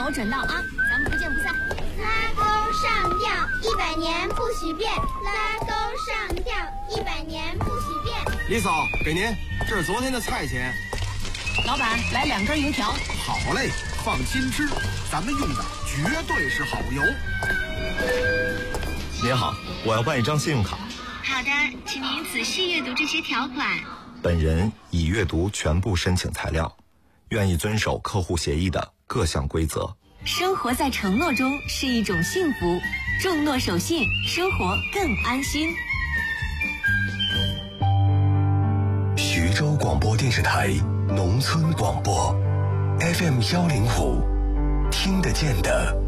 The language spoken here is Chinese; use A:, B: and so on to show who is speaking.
A: 我准到啊，咱们不见不散。
B: 拉钩上吊，100年不许变。拉钩上吊，100年不许变。
C: 李嫂，给您，这是昨天的菜钱。
A: 老板，来2根油条。
C: 好嘞，放心吃，咱们用的绝对是好油。
D: 您好，我要办一张信用卡。
E: 好的，请您仔细阅读这些条款。
D: 本人已阅读全部申请材料，愿意遵守客户协议的各项规则。
E: 生活在承诺中是一种幸福，重诺守信，生活更安心。
F: 徐州广播电视台农村广播 FM105，听得见的